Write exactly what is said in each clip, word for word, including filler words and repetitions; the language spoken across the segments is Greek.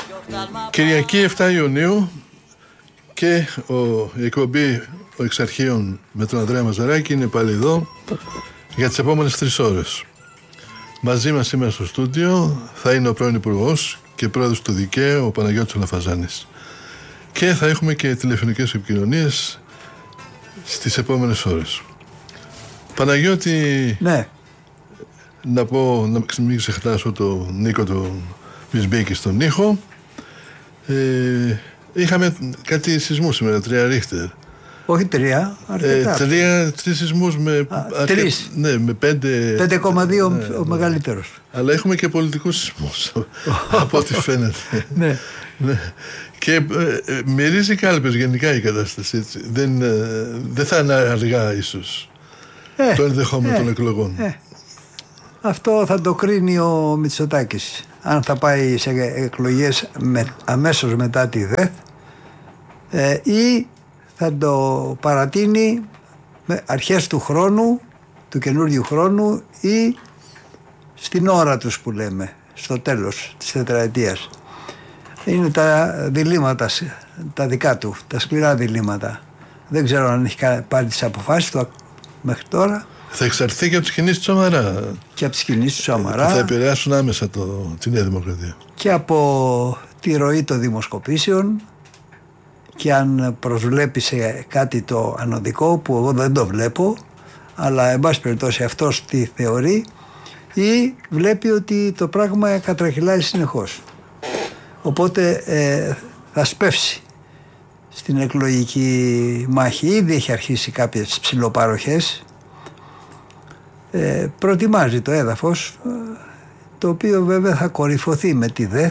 Κυριακή εφτά Ιουνίου και ο, η εκπομπή ο Εξαρχείων με τον Ανδρέα Μαζαράκη είναι πάλι εδώ για τις επόμενες τρεις ώρες. Μαζί μας σήμερα στο στούντιο θα είναι ο πρώην Υπουργός και πρόεδρος του ΔΙΚΕ, ο Παναγιώτης Λαφαζάνης. Και θα έχουμε και τηλεφωνικές επικοινωνίες στις επόμενες ώρες. Παναγιώτη, ναι. να πω, να μην ξεχάσω τον Νίκο τον Μισμπίκη στον ήχο. Ε, είχαμε κάτι σεισμούς σήμερα, τρία ρίχτερ. Όχι τρία, αρκετά. Ε, τρία, τρεις σεισμούς με, Α, αρκε... τρεις. Ναι, με πέντε... πέντε κόμμα δύο ναι, ο μεγαλύτερος. Αλλά έχουμε και πολιτικούς σεισμούς, από ό,τι φαίνεται. Ναι. Ναι. Και ε, ε, μυρίζει κάλπες γενικά η κατάσταση. Έτσι. Δεν, ε, δεν θα είναι αργά ίσως ε, το ενδεχόμενο ε, των εκλογών. Ε. Αυτό θα το κρίνει ο Μητσοτάκης. Αν θα πάει σε εκλογές με, αμέσως μετά τη ΔΕΘ ε, ή θα το παρατείνει με αρχές του χρόνου, του καινούριου χρόνου ή στην ώρα τους που λέμε, στο τέλος της τετραετίας. Είναι τα διλήμματα τα δικά του, τα σκληρά διλήμματα. Δεν ξέρω αν έχει πάρει τις αποφάσεις του μέχρι τώρα. Θα εξαρθεί και από τις κινήσεις του Σαμαρά. Και από τις κινήσεις του Σαμαρά. Που θα επηρεάσουν άμεσα το, τη Νέα Δημοκρατία. Και από τη ροή των δημοσκοπήσεων. Και αν προσβλέπει σε κάτι το ανωδικό, που εγώ δεν το βλέπω, αλλά εν πάση περιπτώσει αυτός τι θεωρεί, ή βλέπει ότι το πράγμα κατρακυλάει συνεχώς. Οπότε ε, θα σπεύσει στην εκλογική μάχη. Ήδη έχει αρχίσει κάποιες ψηλοπαροχές. Ε, προετοιμάζει το έδαφος, το οποίο βέβαια θα κορυφωθεί με τη ΔΕΘ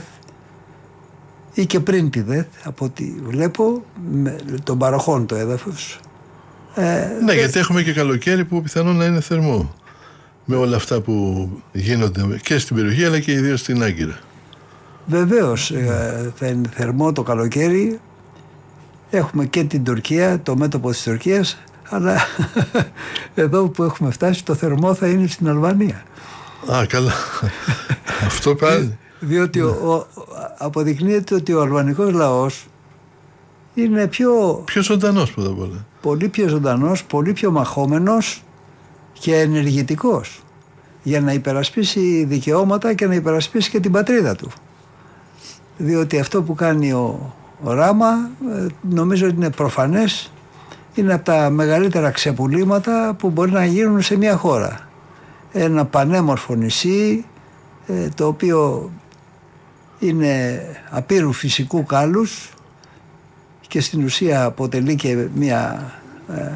ή και πριν τη ΔΕΘ, από ό,τι βλέπω, με τον παροχών το έδαφος. Ε, ναι, δε... γιατί έχουμε και καλοκαίρι που πιθανόν να είναι θερμό. Με όλα αυτά που γίνονται και στην περιοχή αλλά και ιδίως στην Άγκυρα. Βεβαίως ε, θα είναι θερμό το καλοκαίρι. Έχουμε και την Τουρκία, το μέτωπο της Τουρκίας, αλλά εδώ που έχουμε φτάσει το θερμό θα είναι στην Αλβανία. Α, καλά. Αυτό πάλι. Διότι ο, ο, αποδεικνύεται ότι ο αλβανικός λαός είναι πιο... Πιο ζωντανός πρώτα απ' όλα. Πολύ πιο ζωντανός, πολύ πιο μαχόμενος και ενεργητικός για να υπερασπίσει δικαιώματα και να υπερασπίσει και την πατρίδα του. Διότι αυτό που κάνει ο, ο Ράμα, νομίζω ότι είναι προφανές, είναι από τα μεγαλύτερα ξεπουλήματα που μπορεί να γίνουν σε μια χώρα. Ένα πανέμορφο νησί, το οποίο είναι απείρου φυσικού κάλους και στην ουσία αποτελεί και μια ε,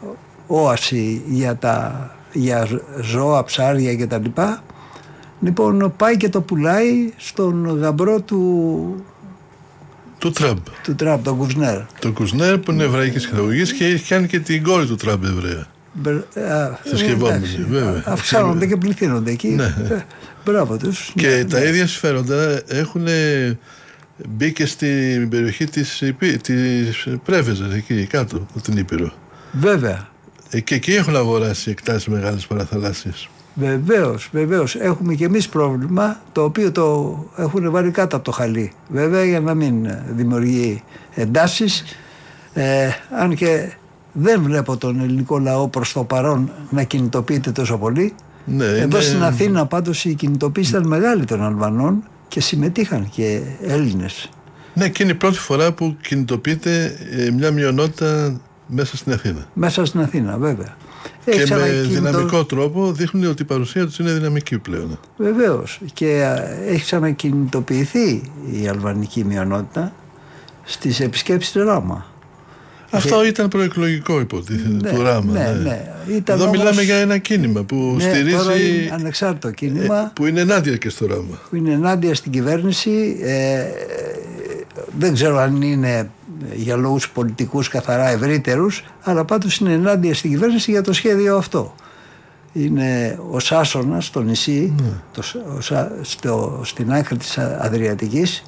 όαση για, τα, για ζώα, ψάρια και τα λοιπά. Λοιπόν, πάει και το πουλάει στον γαμπρό του του Τραμπ. Του Τραμπ, τον Κουζνέρ. Τον Κουζνέρ που είναι εβραϊκής καταγωγής και έχει κάνει και την κόρη του Τραμπ Εβραία. Θρησκευόμενοι, βέβαια. Αυξάνονται και πληθύνονται εκεί. Ναι. Μπράβο τους. Και ναι, τα ναι. ίδια συμφέροντα έχουν μπει και στην περιοχή της, της Πρέβεζας, εκεί κάτω από την Ήπειρο. Βέβαια. Και εκεί έχουν αγοράσει εκτάσεις μεγάλες παραθαλάσσιες. Βεβαίως, βεβαίως. Έχουμε και εμείς πρόβλημα, το οποίο το έχουν βάλει κάτω από το χαλί. Βέβαια, για να μην δημιουργεί εντάσεις. Ε, αν και δεν βλέπω τον ελληνικό λαό προς το παρόν να κινητοποιείται τόσο πολύ. Ναι, εδώ είναι... στην Αθήνα πάντως η κινητοποίηση ήταν μεγάλη των Αλβανών και συμμετείχαν και Έλληνες. Ναι, και είναι η πρώτη φορά που κινητοποιείται μια μειονότητα μέσα στην Αθήνα. Μέσα στην Αθήνα, βέβαια. Και έχει με δυναμικό τρόπο δείχνουν ότι η παρουσία τους είναι δυναμική πλέον. Βεβαίως. Και έχει ξανακινητοποιηθεί η αλβανική μειονότητα στις επισκέψεις του Ράμα. Αυτό και... ήταν προεκλογικό, υποτίθεται, ναι, του Ράμα. Ναι, ναι. ναι. Ήταν εδώ όμως... μιλάμε για ένα κίνημα που ναι, στηρίζει. Τώρα είναι ανεξάρτητο κίνημα. Ε, που είναι ενάντια και στο Ράμα. Που είναι ενάντια στην κυβέρνηση. Ε, δεν ξέρω αν είναι για λόγους πολιτικούς καθαρά ευρύτερους, αλλά πάντως είναι ενάντια στην κυβέρνηση για το σχέδιο αυτό. Είναι ο Σάσονας στο νησί, ναι. το, ο, στο, στην άκρη της Αδριατικής,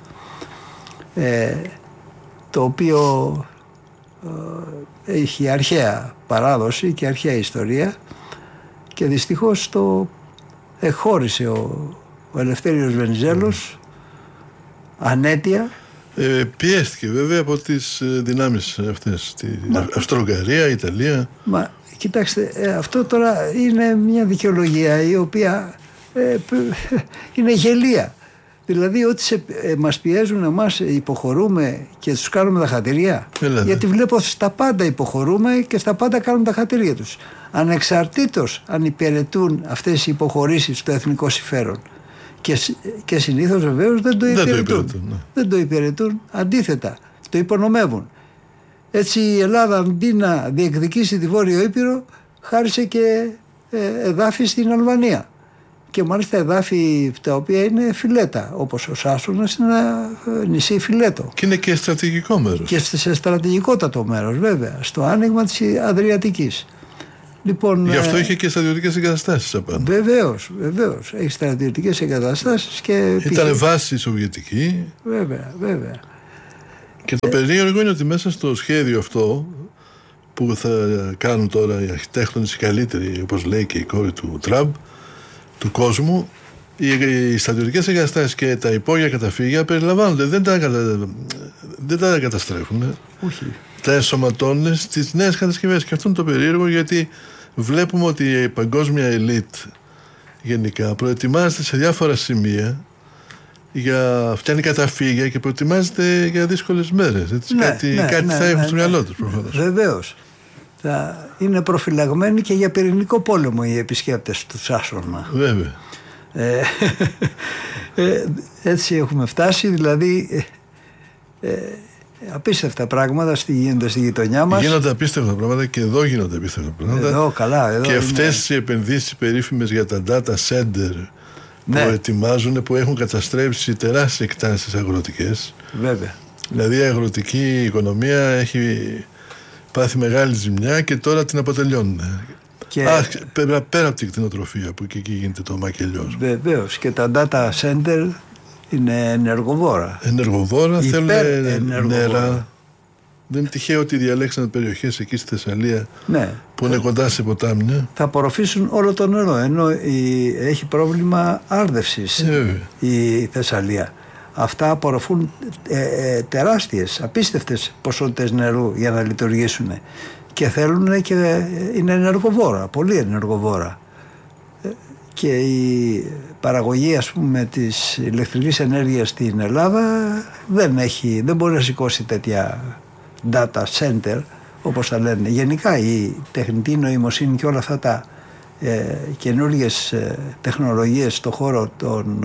ε, το οποίο ε, έχει αρχαία παράδοση και αρχαία ιστορία και δυστυχώς το εχώρισε ο, ο Ελευθέριος Βενιζέλος ανέτεια. Ε, πιέστηκε βέβαια από τις δυνάμεις αυτές, τη Μα... Αυστρο-Ουγγαρία, Ιταλία. Μα κοιτάξτε, ε, αυτό τώρα είναι μια δικαιολογία η οποία ε, είναι γελία. Δηλαδή ότι σε, ε, μας πιέζουν, εμάς υποχωρούμε και τους κάνουμε τα χατήρια. Ελάτε. Γιατί βλέπω στα πάντα υποχωρούμε και στα πάντα κάνουν τα χατήρια τους. Ανεξαρτήτως αν υπηρετούν αυτές οι υποχωρήσεις το εθνικό συμφέρον. Και, και συνήθως βεβαίως δεν το υπηρετούν. Δεν το υπηρετούν, ναι. Δεν το υπηρετούν, αντίθετα, το υπονομεύουν. Έτσι η Ελλάδα αντί να διεκδικήσει τη Βόρειο Ήπειρο χάρισε και ε, εδάφη στην Αλβανία. Και μάλιστα εδάφη τα οποία είναι φιλέτα, όπως ο Σάσονας είναι ένα νησί φιλέτο. Και είναι και στρατηγικό μέρος. Και σε στρατηγικότατο μέρος βέβαια, στο άνοιγμα της Αδριατικής. Λοιπόν, γι' αυτό είχε και στρατιωτικές εγκαταστάσεις απάνω. Βεβαίως, βεβαίως. Έχει στρατιωτικές εγκαταστάσεις και. Ήταν βάση σοβιετική. Βέβαια, βέβαια. Και το ε... περίεργο είναι ότι μέσα στο σχέδιο αυτό που θα κάνουν τώρα οι αρχιτέκτονες οι καλύτεροι, όπως λέει και η κόρη του Τραμπ, του κόσμου, οι στρατιωτικές εγκαταστάσεις και τα υπόγεια καταφύγια περιλαμβάνονται. Δεν τα, κατα... δεν τα καταστρέφουν. Όχι. Τα ενσωματώνουν στις νέες κατασκευές. Και αυτό είναι το περίεργο, γιατί βλέπουμε ότι η παγκόσμια ελίτ γενικά προετοιμάζεται σε διάφορα σημεία για φτιάχνει καταφύγια και προετοιμάζεται για δύσκολες μέρες. Έτσι, ναι, κάτι ναι, κάτι ναι, θα ναι, έχουν ναι, στο μυαλό ναι, τους προφανώς. Βεβαίως. Θα είναι προφυλαγμένοι και για πυρηνικό πόλεμο οι επισκέπτες του Σάσονα. Βέβαια. Ε, ε, έτσι έχουμε φτάσει, δηλαδή ε, ε, απίστευτα πράγματα στη, γίνονται στη γειτονιά μας. Γίνονται απίστευτα πράγματα και εδώ γίνονται απίστευτα πράγματα. Εδώ, καλά, εδώ και είναι... αυτές οι επενδύσεις περίφημες για τα data center ναι. που ετοιμάζουν, που έχουν καταστρέψει τεράστιες εκτάσεις αγροτικές. Βέβαια. Δηλαδή η αγροτική οικονομία έχει πάθει μεγάλη ζημιά και τώρα την αποτελειώνουν. Και... Α, πέρα, πέρα από την κτηνοτροφία που και εκεί γίνεται το μακελιός. Βεβαίως, και τα data center είναι ενεργοβόρα. Ενεργοβόρα, θέλουν νερά. Δεν είναι τυχαίο ότι διαλέξαν περιοχές εκεί στη Θεσσαλία, ναι, που είναι κοντά σε ποτάμια. Θα απορροφήσουν όλο το νερό, ενώ η, έχει πρόβλημα άρδευσης ε, η Θεσσαλία. Αυτά απορροφούν ε, ε, τεράστιες, απίστευτες ποσότητες νερού για να λειτουργήσουν. Και θέλουν και είναι ενεργοβόρα, πολύ ενεργοβόρα. Και η παραγωγή, ας πούμε, της ηλεκτρικής ενέργειας στην Ελλάδα δεν, έχει, δεν μπορεί να σηκώσει τέτοια data center, όπως τα λένε. Γενικά η τεχνητή νοημοσύνη και όλα αυτά τα ε, καινούργιες ε, τεχνολογίες στον χώρο των,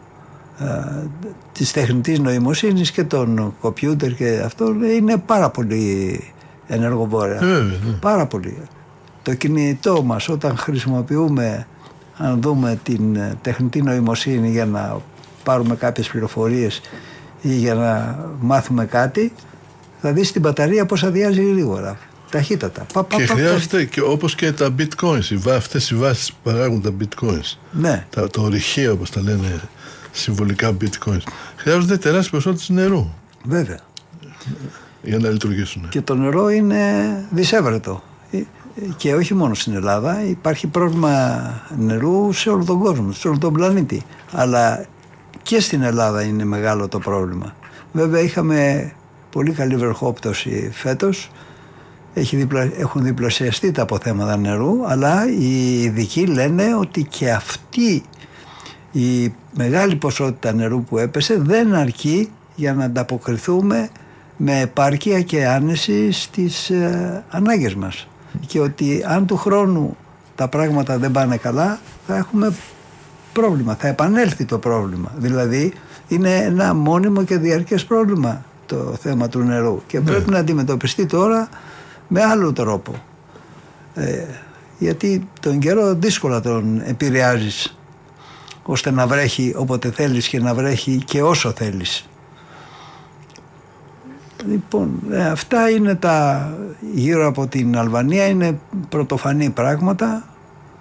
ε, της τεχνητής νοημοσύνης και των κομπιούτερ και αυτό είναι πάρα πολύ ενεργοβόρα. Ε, ναι. Πάρα πολύ. Το κινητό μας όταν χρησιμοποιούμε, αν δούμε την τεχνητή νοημοσύνη για να πάρουμε κάποιες πληροφορίες ή για να μάθουμε κάτι, θα δεις την μπαταρία πώς αδειάζει γρήγορα, ταχύτατα. Πα, πα, και πα, χρειάζεται και όπως και τα bitcoins, αυτές οι βάσεις που παράγουν τα bitcoins, ναι. τα, το ορυχείο όπως τα λένε συμβολικά bitcoins, χρειάζονται τεράστιες ποσότητες νερού. Βέβαια. Για να λειτουργήσουν. Και το νερό είναι δυσέβρετο. Και όχι μόνο στην Ελλάδα, υπάρχει πρόβλημα νερού σε όλο τον κόσμο, σε όλο τον πλανήτη. Αλλά και στην Ελλάδα είναι μεγάλο το πρόβλημα. Βέβαια είχαμε πολύ καλή βροχόπτωση φέτος, Έχει διπλα, έχουν διπλασιαστεί τα αποθέματα νερού, αλλά οι ειδικοί λένε ότι και αυτή η μεγάλη ποσότητα νερού που έπεσε δεν αρκεί για να ανταποκριθούμε με επάρκεια και άνεση στις ε, ανάγκες μας. Και ότι αν του χρόνου τα πράγματα δεν πάνε καλά, θα έχουμε πρόβλημα, θα επανέλθει το πρόβλημα. Δηλαδή είναι ένα μόνιμο και διαρκές πρόβλημα το θέμα του νερού και πρέπει ναι. να αντιμετωπιστεί τώρα με άλλο τρόπο. Ε, γιατί τον καιρό δύσκολα τον επηρεάζεις ώστε να βρέχει όποτε θέλεις και να βρέχει και όσο θέλεις. Λοιπόν, ε, αυτά είναι τα γύρω από την Αλβανία, είναι πρωτοφανή πράγματα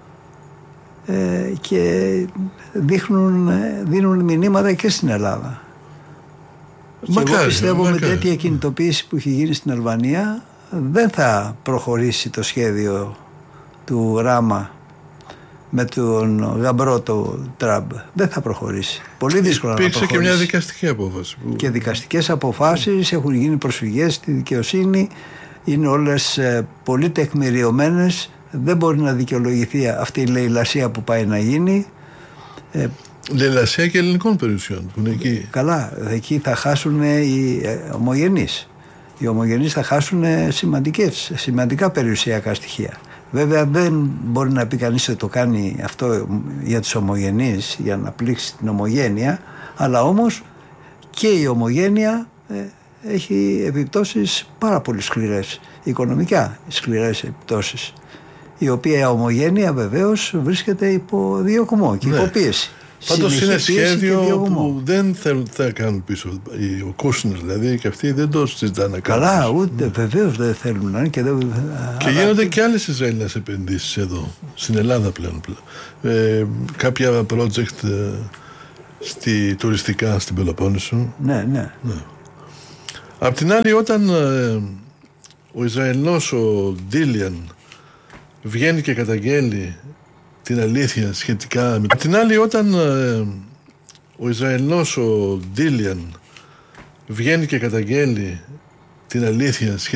ε, και δείχνουν, δίνουν μηνύματα και στην Ελλάδα. Μακάρι, και εγώ πιστεύω μακάρι. με τέτοια κινητοποίηση που έχει γίνει στην Αλβανία δεν θα προχωρήσει το σχέδιο του Ράμα με τον γαμπρό του Τραμπ. Δεν θα προχωρήσει. Πολύ δύσκολο να προχωρήσει. Υπήρξε και μια δικαστική απόφαση. Που... Και δικαστικές αποφάσεις, έχουν γίνει προσφυγές στη δικαιοσύνη, είναι όλες ε, πολύ τεκμηριωμένες. Δεν μπορεί να δικαιολογηθεί αυτή η λαιλασία που πάει να γίνει. Ε, Λαιλασία και ελληνικών περιουσιών που είναι εκεί. Καλά, εκεί θα χάσουν οι ομογενείς. Οι ομογενείς θα χάσουν σημαντικές, σημαντικά περιουσιακά στοιχεία. Βέβαια δεν μπορεί να πει κανείς ότι το κάνει αυτό για τους ομογενείς, για να πλήξει την ομογένεια, αλλά όμως και η ομογένεια ε, έχει επιπτώσεις πάρα πολύ σκληρές, οικονομικά σκληρές επιπτώσεις, η οποία η ομογένεια βεβαίως βρίσκεται υπό διωγμό και ναι. υποπίεση. Πάντως είναι σχέδιο που δεν θέλουν να κάνουν πίσω. Ο Κούσνερ δηλαδή και αυτοί δεν το συζητάνε να κάνουν. Καλά, ούτε βεβαίως δεν θέλουν να είναι. Και, δεν... και γίνονται και άλλες Ισραηλινές επενδύσεις εδώ, στην Ελλάδα πλέον. Ε, κάποια project ε, στη, τουριστικά στην Πελοπόννησο. Ναι, ναι. ναι. Απ' την άλλη, όταν ε, ο Ισραηλινός ο Ντίλιαν βγαίνει και καταγγέλει την αλήθεια σχετικά με... Απ' την άλλη, όταν ε, ο Ισραηλινός ο Ντίλιαν βγαίνει και καταγγέλει την αλήθεια σχετικά